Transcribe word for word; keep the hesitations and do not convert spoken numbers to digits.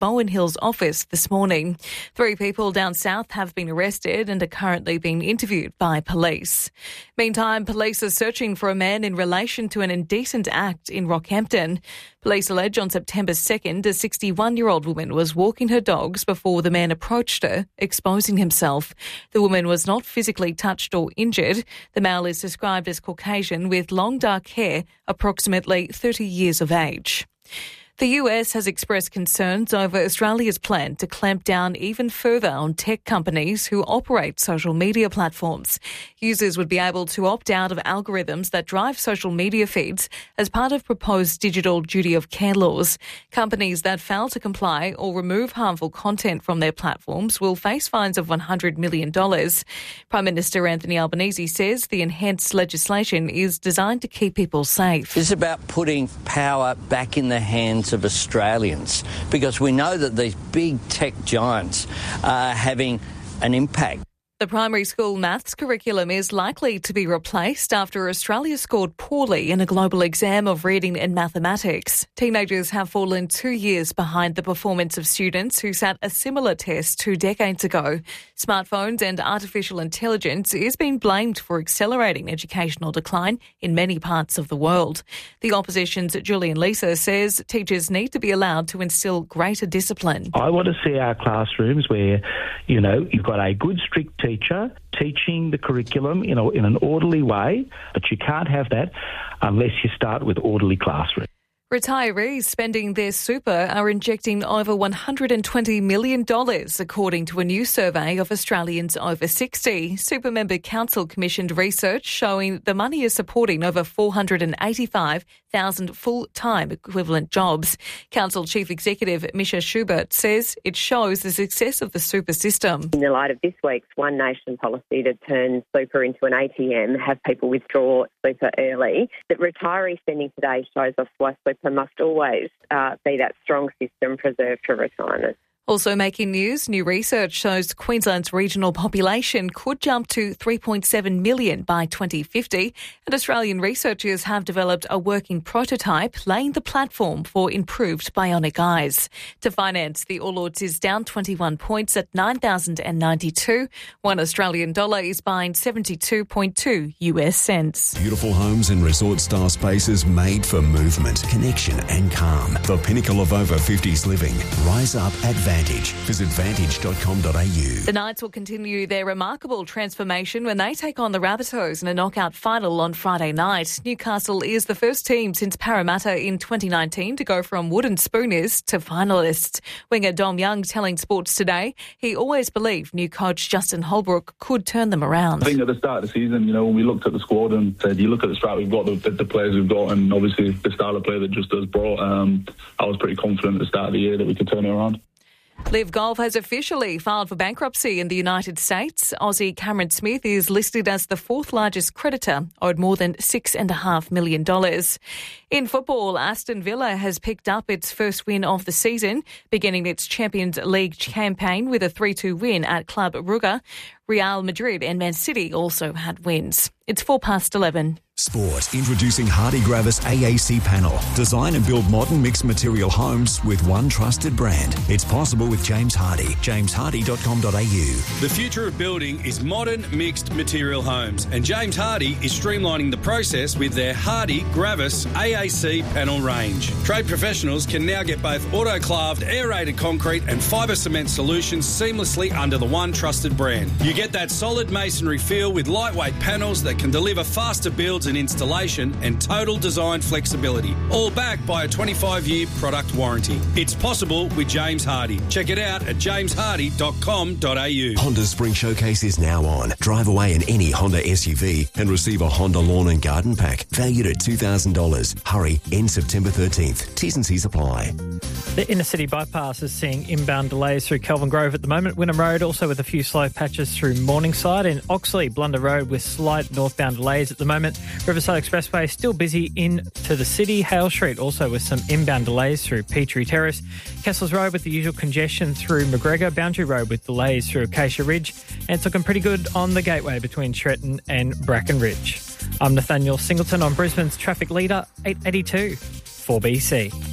Bowen Hills office this morning. Three people down south have been arrested and are currently being interviewed by police. Meantime, police are searching for a man in relation to an indecent act in Rockhampton. Police allege on September second, a sixty-one-year-old woman was walking her dogs before the man approached her, exposing himself. The woman was not physically touched or injured. The male is described as Caucasian with long dark hair, approximately thirty years of age. The U S has expressed concerns over Australia's plan to clamp down even further on tech companies who operate social media platforms. Users would be able to opt out of algorithms that drive social media feeds as part of proposed digital duty of care laws. Companies that fail to comply or remove harmful content from their platforms will face fines of one hundred million dollars. Prime Minister Anthony Albanese says the enhanced legislation is designed to keep people safe. It's about putting power back in the hands of Australians, because we know that these big tech giants are having an impact. The primary school maths curriculum is likely to be replaced after Australia scored poorly in a global exam of reading and mathematics. Teenagers have fallen two years behind the performance of students who sat a similar test two decades ago. Smartphones and artificial intelligence is being blamed for accelerating educational decline in many parts of the world. The opposition's Julian Leeser says teachers need to be allowed to instil greater discipline. I want to see our classrooms where, you know, you've got a good, strict teacher teacher teaching the curriculum in, a, in an orderly way, but you can't have that unless you start with orderly classrooms. Retirees spending their super are injecting over one hundred twenty million dollars, according to a new survey of Australians over sixty. Super Member Council commissioned research showing the money is supporting over four hundred eighty-five thousand full-time equivalent jobs. Council Chief Executive Misha Schubert says it shows the success of the super system. In the light of this week's One Nation policy to turn super into an A T M, have people withdraw super early, that retiree spending today shows us why super must always uh, be that strong system preserved for retirement. Also making news, new research shows Queensland's regional population could jump to three point seven million by twenty fifty, and Australian researchers have developed a working prototype laying the platform for improved bionic eyes. To finance, the All Ords is down twenty-one points at nine thousand ninety-two. One Australian dollar is buying seventy-two point two U S cents. Beautiful homes and resort-style spaces made for movement, connection and calm. The pinnacle of over fifties living. Rise up at Vantage. Visit vantage dot com dot a u. The Knights will continue their remarkable transformation when they take on the Rabbitohs in a knockout final on Friday night. Newcastle is the first team since Parramatta in twenty nineteen to go from wooden spooners to finalists. Winger Dom Young telling Sports Today he always believed new coach Justin Holbrook could turn them around. I think at the start of the season, you know, when we looked at the squad and said, you look at the strat we've got, the, the players we've got, and obviously the style of play that just has brought, um, I was pretty confident at the start of the year that we could turn it around. Liv Golf has officially filed for bankruptcy in the United States. Aussie Cameron Smith is listed as the fourth largest creditor, owed more than six point five million dollars. In football, Aston Villa has picked up its first win of the season, beginning its Champions League campaign with a three two win at Club Brugge. Real Madrid and Man City also had wins. It's four past eleven. Sport. Introducing Hardy Gravis A A C Panel. Design and build modern mixed material homes with one trusted brand. It's possible with James Hardy. james hardy dot com dot a u. The future of building is modern mixed material homes, and James Hardy is streamlining the process with their Hardy Gravis A A C panel range. Trade professionals can now get both autoclaved, aerated concrete and fibre cement solutions seamlessly under the one trusted brand. You get that solid masonry feel with lightweight panels that can deliver faster builds and installation and total design flexibility, all backed by a twenty-five year product warranty. It's possible with James Hardy. Check it out at james hardy dot com dot a u. Honda's Spring Showcase is now on. Drive away in any Honda S U V and receive a Honda Lawn and Garden Pack valued at two thousand dollars. Hurry, end September thirteenth. T's and C's apply. The inner city bypass is seeing inbound delays through Kelvin Grove at the moment. Wynnum Road also with a few slow patches through Morningside, and Oxley Blunder Road with slight northbound delays at the moment. Riverside Expressway still busy into the city. Hale Street also with some inbound delays through Petrie Terrace. Kessels Road with the usual congestion through McGregor. Boundary Road with delays through Acacia Ridge. And it's looking pretty good on the gateway between Shretton and Bracken Ridge. I'm Nathaniel Singleton on Brisbane's traffic leader, eight eighty-two, four B C.